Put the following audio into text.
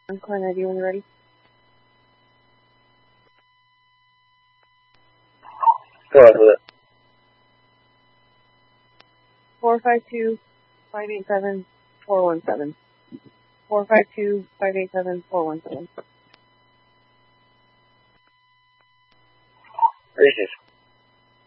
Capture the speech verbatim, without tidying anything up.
Client I D when you're ready. Go ahead with it. Four five two five eight seven four one seven. Four five two five eight seven four one seven. Receive.